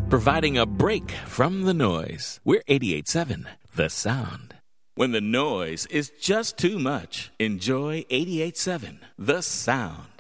providing a break from the noise. We're 88.7 The Sound. When the noise is just too much, enjoy 88.7 The Sound.